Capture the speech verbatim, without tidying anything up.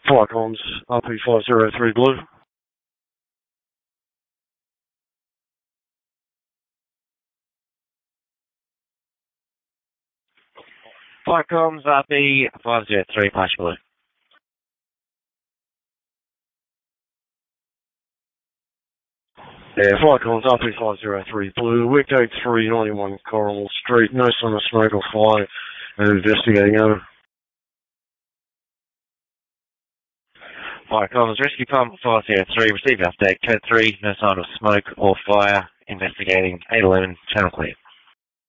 Flycomms, R P five zero three Blue. Flycomms, R P five zero three Apache Blue. Yeah, Flycomms, R P five zero three Blue, Wick eight three ninety-one Coral Street, no sign of smoke or fire, and investigating over. Flycomms, Rescue Pump five zero three, received update, code three, no sign of smoke or fire, investigating eight eleven, channel clear.